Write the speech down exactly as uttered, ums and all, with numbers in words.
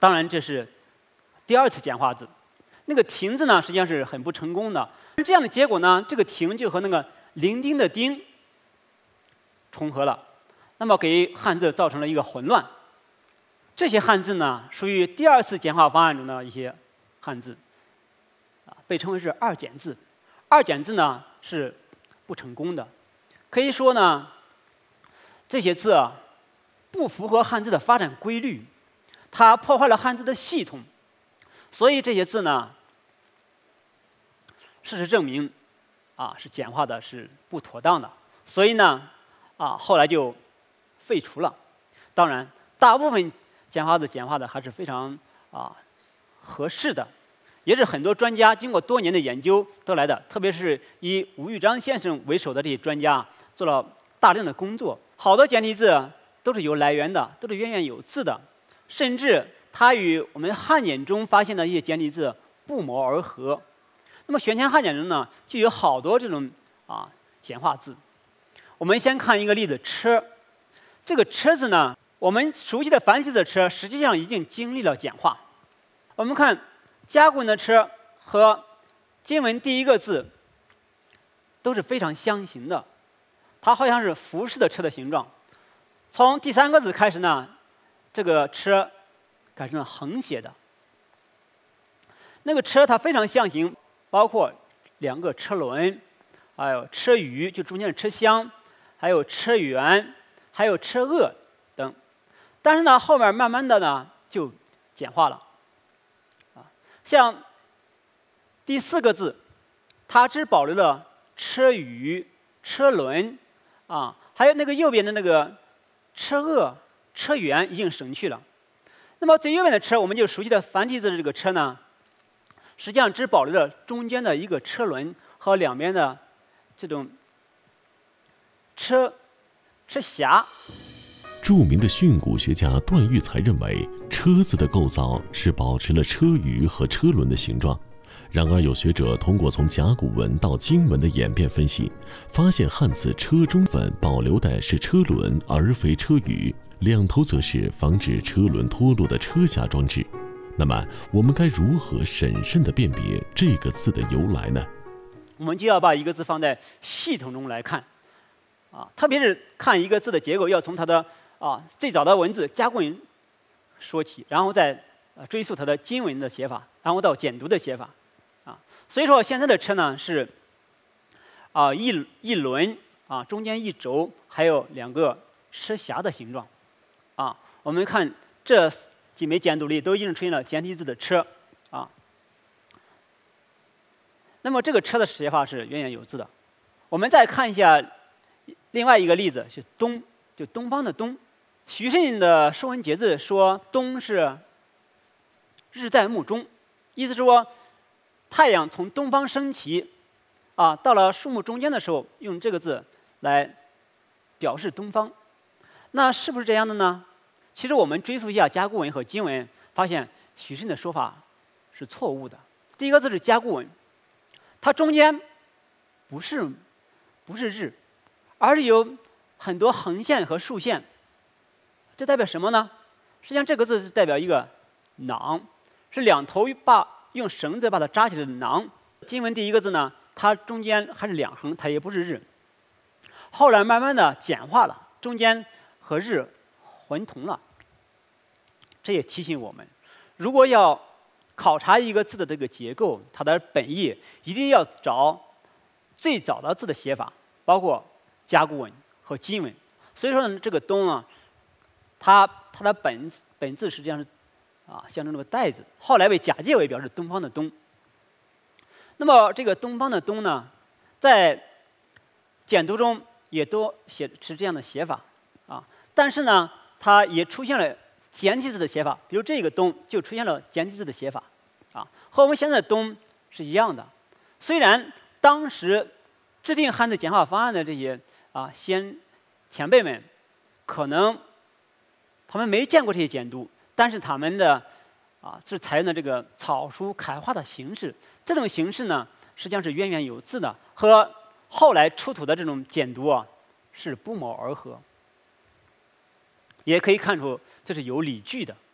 当然，这是第二次简化字。那个亭字呢，实际上是很不成功的。这样的结果呢，这个亭就和那个伶仃的丁重合了，那么给汉字造成了一个混乱。这些汉字呢，属于第二次简化方案中的一些汉字，啊，被称为是二简字。二简字呢是不成功的，可以说呢，这些字啊不符合汉字的发展规律，它破坏了汉字的系统，所以这些字呢，事实证明，啊是简化的是不妥当的，所以呢，啊后来就废除了。当然，大部分简化字简化的还是非常啊合适的，也是很多专家经过多年的研究得来的。特别是以吴玉章先生为首的这些专家做了大量的工作，好多简体字都是有来源的，都是渊源有字的，甚至它与我们汉简中发现的一些简体字不谋而合。那么玄乾汉简中呢，就有好多这种啊简化字。我们先看一个例子，车。这个车字呢，我们熟悉的繁体字的车，实际上已经经历了简化。我们看甲骨文的车和金文第一个字都是非常相形的，它好像是服饰的车的形状。从第三个字开始呢，这个车改成了横写的。那个车它非常象形，包括两个车轮，还有车羽，就中间的车厢，还有车辕，还有车萼等。但是呢，后面慢慢的呢就简化了。啊，像第四个字，它只保留了车羽、车轮，啊，还有那个右边的那个车萼、车辕已经省去了。那么最右边的车，我们就熟悉的繁体字的这个车呢，实际上只保留了中间的一个车轮和两边的这种车车匣。 著名的训诂学家段玉裁认为，车字的构造是保持了车羽和车轮的形状。然而，有学者通过从甲骨文到金文的演变分析，发现汉字“车”中分保留的是车轮，而非车羽，两头则是防止车轮脱落的车匣装置。那么，我们该如何审慎地辨别这个字的由来呢？ 我们就要把一个字放在系统中来看，啊，特别是看一个字的结构，要从它的啊最早的文字甲骨文说起，然后再呃追溯它的金文的写法，然后到简读的写法，啊，所以说现在的车呢是啊一一轮啊中间一轴，还有两个车匣的形状，啊，我们看这几枚简牍里都已经出现了简体字的车，啊，那么这个车的写法是渊源有字的。我们再看一下另外一个例子，是东，就东方的东。徐慎的《说文解字》说东是日在目中，意思是说太阳从东方升起，啊，到了树木中间的时候，用这个字来表示东方。那是不是这样的呢？其实我们追溯一下甲骨文和金文，发现许慎的说法是错误的。第一个字是甲骨文，它中间不是不是日，而是有很多横线和竖线。这代表什么呢？实际上这个字是代表一个囊，是两头把用绳子把它扎起来的囊。金文第一个字呢，它中间还是两横，它也不是日。后来慢慢的简化了，中间和日混同了。这也提醒我们，如果要考察一个字的这个结构，它的本意，一定要找最早的字的写法，包括甲骨文和金文。所以说呢，这个东啊，它它的本本字实际上是啊象征这个带字，后来被假借为表示东方的东。那么这个东方的东呢，在简牍中也都写是这样的写法啊，但是呢，它也出现了简体字的写法，比如这个东就出现了简体字的写法啊，和我们现在的东是一样的。虽然当时制定汉字简化方案的这些啊先前辈们，可能他们没见过这些简牍，但是他们的啊是采用的这个草书楷画的形式。这种形式呢，实际上是渊源有字的，和后来出土的这种简牍啊是不谋而合。也可以看出这是有理据的。